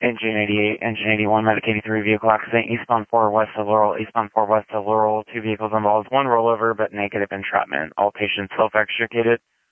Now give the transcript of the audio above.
Engine 88, Engine 81, Medic 83, vehicle accident, eastbound 4 west of Laurel, eastbound 4 west of Laurel, 2 vehicles involved, 1 rollover, but negative entrapment. All patients self-extricated.